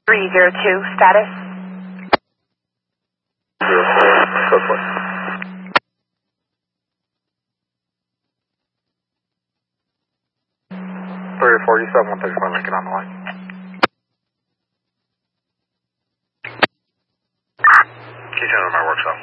302, status. 04, code for. 347, 135 Lincoln on the line. Keep doing my work cell.